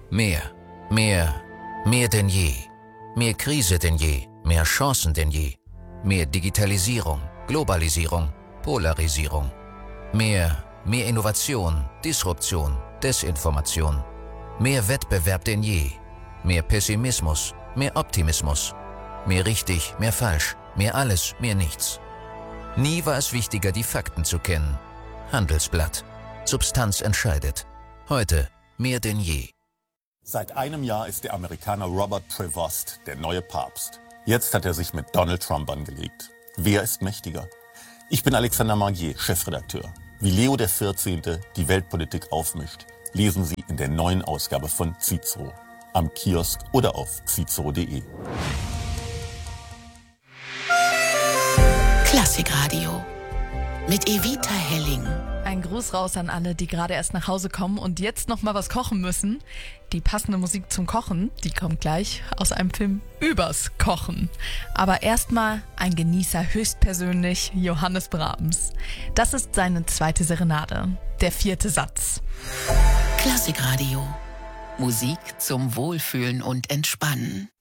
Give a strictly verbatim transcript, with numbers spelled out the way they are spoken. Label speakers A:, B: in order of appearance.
A: Mehr, mehr, mehr denn je. Mehr Krise denn je, mehr Chancen denn je. Mehr Digitalisierung, Globalisierung, Polarisierung. Mehr, mehr Innovation, Disruption, Desinformation. Mehr Wettbewerb denn je. Mehr Pessimismus, mehr Optimismus. Mehr richtig, mehr falsch, mehr alles, mehr nichts. Nie war es wichtiger, die Fakten zu kennen. Handelsblatt. Substanz entscheidet. Heute mehr denn je.
B: Seit einem Jahr ist der Amerikaner Robert Prevost der neue Papst. Jetzt hat er sich mit Donald Trump angelegt. Wer ist mächtiger? Ich bin Alexander Magier, Chefredakteur. Wie Leo der vierzehnte die Weltpolitik aufmischt, lesen Sie in der neuen Ausgabe von Cicero. Am Kiosk oder auf cicero punkt de.
C: Klassikradio mit Evita Helling.
D: Ein Gruß raus an alle, die gerade erst nach Hause kommen und jetzt noch mal was kochen müssen. Die passende Musik zum Kochen, die kommt gleich aus einem Film übers Kochen. Aber erstmal ein Genießer höchstpersönlich, Johannes Brahms. Das ist seine zweite Serenade, der vierte Satz.
C: Klassikradio. Musik zum Wohlfühlen und Entspannen.